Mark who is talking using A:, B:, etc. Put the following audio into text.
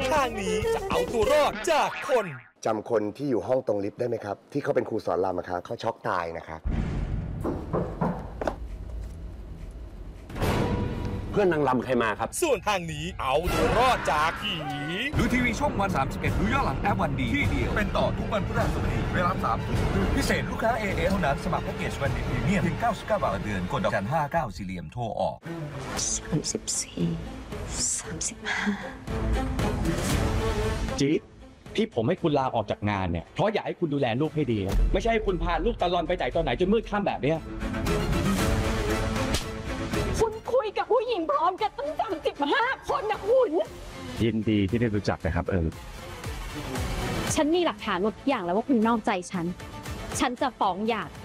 A: ทางนี้จะเอาตัวรอดจากคน
B: จำคนที่อยู่ห้องตรงลิฟต์ได้ไหมครับที่เขาเป็นครูสอนรำครับเขาช็อกตายนะครับ
C: เพื่อนนางรำใครมาครับ
A: ส่วนทางนี้เอาตัวรอดจากผี
D: ดูทีวีช่องวัน31ดูย้อนหลังแอปวันดีที่เดียวเป็นต่อทุกวันพฤหัสบดีเวลา3 พิเศษลูกค้า AA เท่านั้นสมัครแพ็กเกจวันดีพรีเมียมเพียง99 บาทต่อเดือนกดดอกจัน59สี่เหลี่ยมโทรออก
E: 34จี๊ดที่ผมให้คุณลาออกจากงานเนี่ยเพราะอยากให้คุณดูแลลูกให้ดีไม่ใช่ให้คุณพาลูกตะลอนไปไหนตอนไหนจนมืดค่ำแบบเนี้ย
F: คุณคุยกับผู้หญิงพร้อมกันตั้ง35 คนนะคุณ
E: ยินดีที่ได้รู้จักนะครับ
F: ฉันมีหลักฐานหมดทุกอย่างแล้วว่าคุณนอกใจฉันจะฟ้องหย่า